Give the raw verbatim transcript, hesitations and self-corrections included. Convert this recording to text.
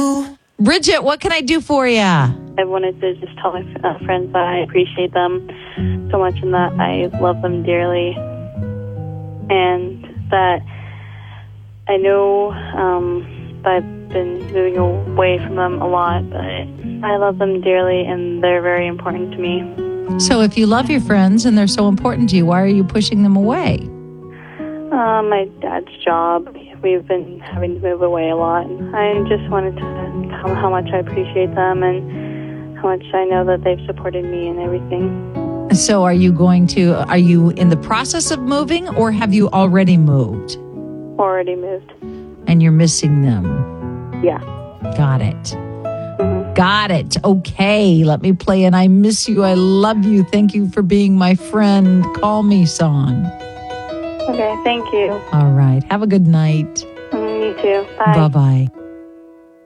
you. Bridget, what can I do for you? I wanted to just tell my uh, friends that I appreciate them so much and that I love them dearly. And that I know um, that I've been moving away from them a lot, but I love them dearly and they're very important to me. So if you love your friends and they're so important to you, why are you pushing them away? Uh, my dad's job. We've been having to move away a lot. And I just wanted to tell how much I appreciate them and how much I know that they've supported me and everything. So are you going to, are you in the process of moving or have you already moved? Already moved. And you're missing them? Yeah. Got it. Mm-hmm. Got it. Okay, let me play an I Miss You, I Love You, Thank You for Being My Friend, Call Me song. Okay, thank you. All right. Have a good night. Mm, you too. Bye. Bye-bye.